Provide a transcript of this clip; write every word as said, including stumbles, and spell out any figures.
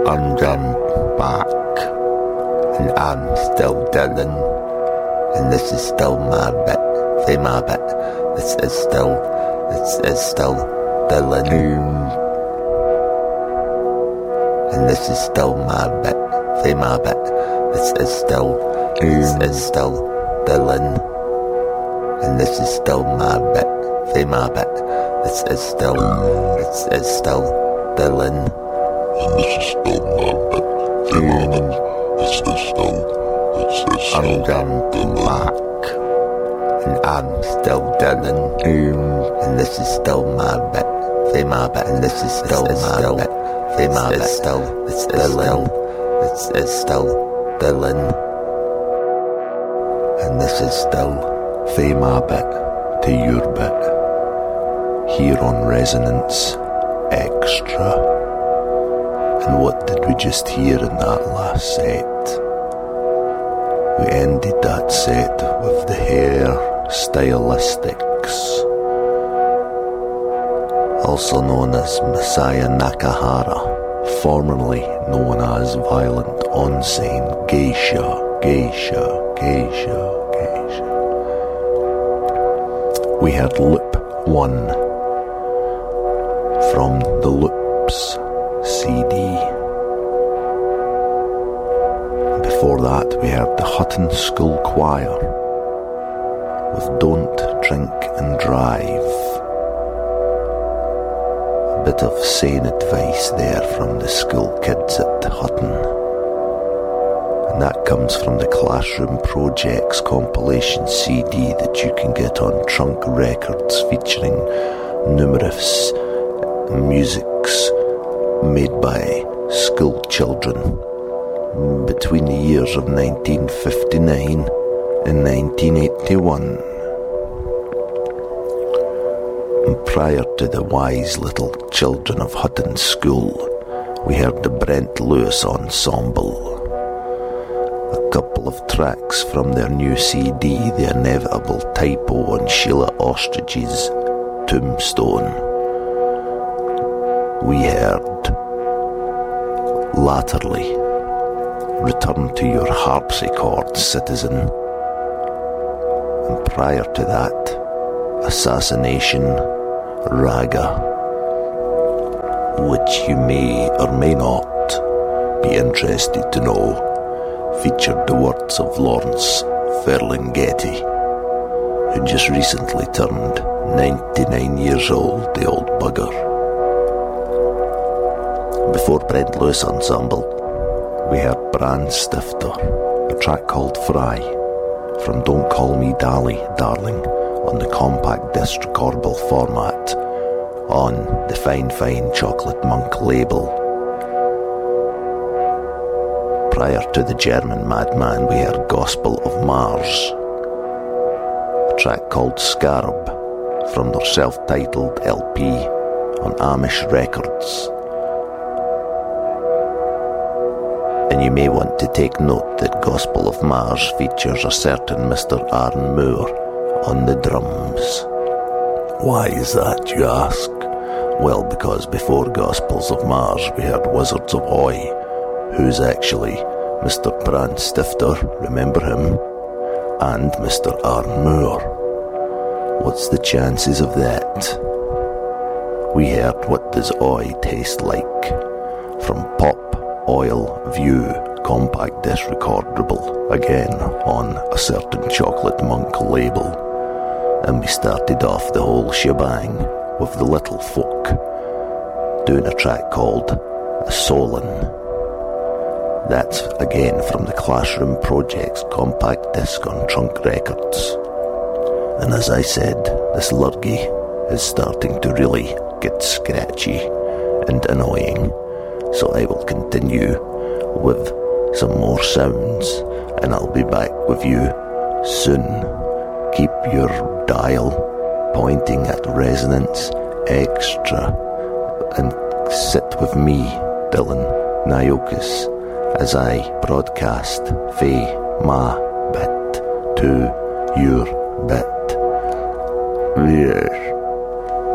And I'm back, and I'm still Dylan, and this is still my bit, say my bit, this is still, this is still Dylan, and this is still my bit, say my bit, this is still, this is still Dylan, and this is still my bit, say my bit, this is still, this is still Dylan. And this is still my bit, say my bit, this is still, this is still And I'm back, and I'm still Dylan, and this is still my bit, say my bit, and this is still my bit, say my bit, still, this is still, this is still Dylan, and this is still, say my bit to your bit, here on Resonance Extra. And what did we just hear in that last set? We ended that set with the Hair Stylistics, also known as Masaya Nakahara, formerly known as Violent Onsen Geisha, Geisha, Geisha, Geisha. We had Loop one from the Loops C D. Before that we heard the Hutton School Choir with Don't Drink and Drive. A bit of sane advice there from the school kids at Hutton. And that comes from the Classroom Projects compilation C D that you can get on Trunk Records, featuring numerous musics made by school children between the years of nineteen fifty-nine and nineteen eighty-one. And prior to the wise little children of Hutton School, we heard the Brent Lewis Ensemble. A couple of tracks from their new C D, The Inevitable Typo on Sheila Ostrich's Tombstone. We heard Latterly, Return to Your Harpsichord, Citizen. And prior to that, Assassination, Raga, which you may or may not be interested to know, featured the words of Lawrence Ferlinghetti, who just recently turned ninety-nine years old, the old bugger. Before Brent Lewis Ensemble, we heard Brandstifter, a track called Fry, from Don't Call Me Dally, Darling, on the compact disc recordable format, on the Fine Fine Chocolate Monk label. Prior to the German Madman, we heard Gospel of Mars, a track called Scarab, from their self-titled L P on Amish Records. And you may want to take note that Gospel of Mars features a certain Mister Aaron Moore on the drums. Why is that, you ask? Well, because before Gospels of Mars we heard Wizards of Oi, who's actually Mister Brandstifter, remember him, and Mister Aaron Moore. What's the chances of that? We heard What Does Oi Taste Like, from Pop Oil View compact disc recordable, again on a certain Chocolate Monk label. And we started off the whole shebang with the Little Folk doing a track called A Solon. That's again from the Classroom Projects compact disc on Trunk Records. And as I said, this lurgy is starting to really get scratchy and annoying. So I will continue with some more sounds, and I'll be back with you soon. Keep your dial pointing at Resonance Extra, and sit with me, Dylan Niokis, as I broadcast Fae Ma Bit to your bit. Yes.